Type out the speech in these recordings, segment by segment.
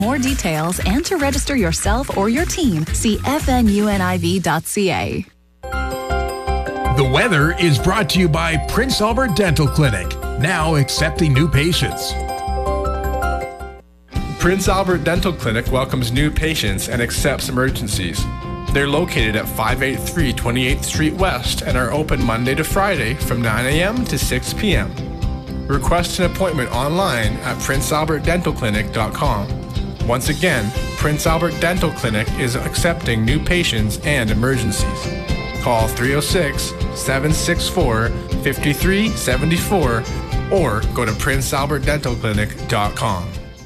more details and to register yourself or your team, see fnuniv.ca. The weather is brought to you by Prince Albert Dental Clinic, now accepting new patients. Prince Albert Dental Clinic welcomes new patients and accepts emergencies. They're located at 583 28th Street West and are open Monday to Friday from 9 a.m. to 6 p.m. Request an appointment online at princealbertdentalclinic.com. Once again, Prince Albert Dental Clinic is accepting new patients and emergencies. Call 306-764-5374 or go to princealbertdentalclinic.com.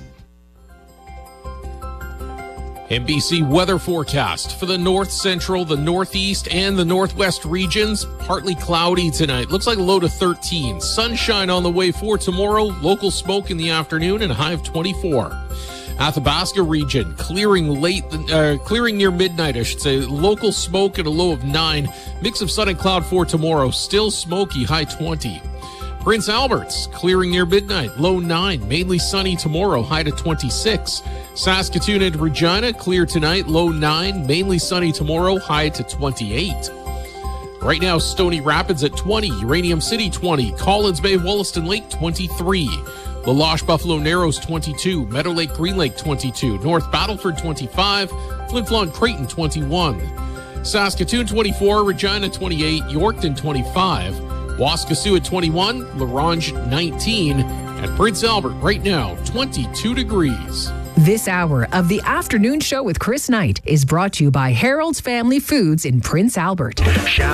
NBC weather forecast for the north central, the northeast, and the northwest regions. Partly cloudy tonight. Looks like a low to 13. Sunshine on the way for tomorrow. Local smoke in the afternoon and a high of 24. Athabasca region clearing near midnight, I should say. Local smoke and a low of 9. Mix of sun and cloud for tomorrow. Still smoky, high 20. Prince Albert's clearing near midnight, low 9. Mainly sunny tomorrow, high to 26. Saskatoon and Regina clear tonight, low 9. Mainly sunny tomorrow, high to 28. Right now, Stony Rapids at 20. Uranium City 20. Collins Bay, Wollaston Lake 23. La Loche, Buffalo Narrows 22. Meadow Lake, Green Lake 22. North Battleford 25. Flin Flon, Creighton 21. Saskatoon 24. Regina 28. Yorkton 25. Waskesiu at 21. La Ronge 19. At Prince Albert right now 22 degrees. This hour of the afternoon show with Chris Knight is brought to you by Harold's Family Foods in Prince Albert.